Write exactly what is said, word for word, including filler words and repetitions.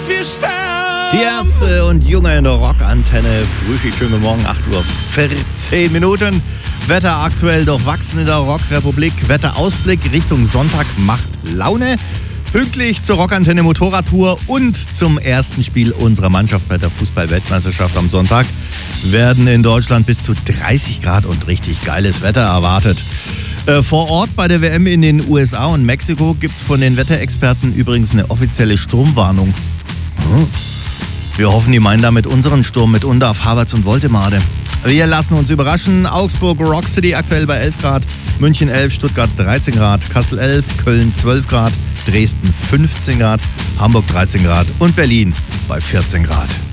Die Ärzte und Junge in der Rockantenne. Frühschicht, schönen guten Morgen, acht Uhr vierzehn Minuten. Wetter aktuell durchwachsen in der Rockrepublik. Wetterausblick Richtung Sonntag macht Laune. Pünktlich zur Rockantenne Motorradtour und zum ersten Spiel unserer Mannschaft bei der Fußball-Weltmeisterschaft am Sonntag werden in Deutschland bis zu dreißig Grad und richtig geiles Wetter erwartet. Äh, vor Ort bei der W M in den U S A und Mexiko gibt es von den Wetterexperten übrigens eine offizielle Sturmwarnung. Hm. Wir hoffen, die meinen damit unseren Sturm mit Undarf, Havertz und Woltemade. Wir lassen uns überraschen. Augsburg Rock City aktuell bei elf Grad, München elf, Stuttgart dreizehn Grad, Kassel elf, Köln zwölf Grad, Dresden fünfzehn Grad, Hamburg dreizehn Grad und Berlin bei vierzehn Grad.